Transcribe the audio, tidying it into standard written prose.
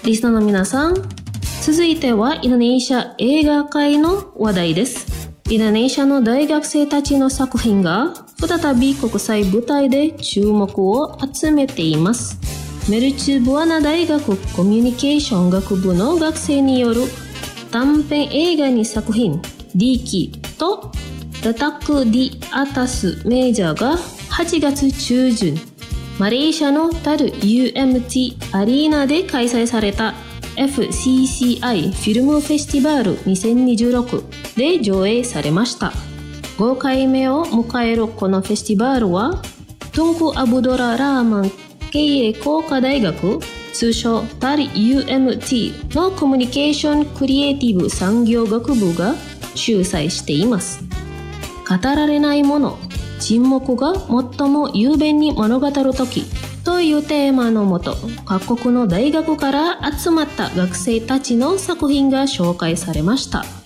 リスナーの皆さん、続いてはインドネシア映画界の話題です。インドネシアの大学生たちの作品が再び国際舞台で注目を集めています。メルチュブワナ大学コミュニケーション学部の学生による短編映画に作品ディーキとダタク・ディ・アタス・メジャーが8月中旬、マレーシアのタル UMT アリーナで開催された FCCI フィルムフェスティバル2026で上映されました。5回目を迎えるこのフェスティバルは、トンク・アブドラ・ラーマン経営工科大学、通称タル UMT のコミュニケーションクリエイティブ産業学部が主催しています。語られないもの、沈黙が最も雄弁に物語るときというテーマのもと、各国の大学から集まった学生たちの作品が紹介されました。